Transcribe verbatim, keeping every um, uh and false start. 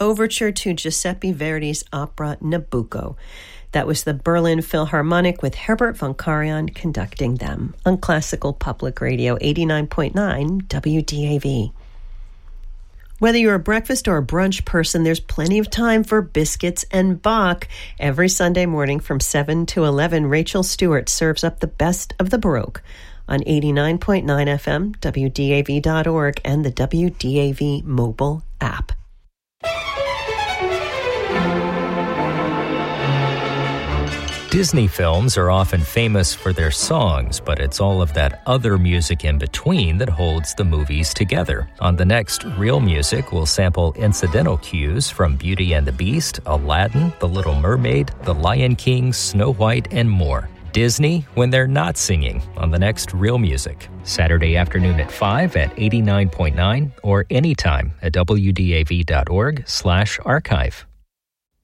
overture to Giuseppe Verdi's opera Nabucco. That was the Berlin Philharmonic with Herbert von Karajan conducting them on Classical Public Radio eighty-nine point nine W D A V. Whether you're a breakfast or a brunch person, there's plenty of time for Biscuits and Bach. Every Sunday morning from seven to eleven, Rachel Stewart serves up the best of the Baroque on eighty-nine point nine F M, W D A V dot org, and the W D A V mobile app. Disney films are often famous for their songs, but it's all of that other music in between that holds the movies together. On the next Real Music, we'll sample incidental cues from Beauty and the Beast, Aladdin, The Little Mermaid, The Lion King, Snow White, and more. Disney when they're not singing on the next Real Music. Saturday afternoon at five at eighty-nine point nine or anytime at W D A V dot org slash archive.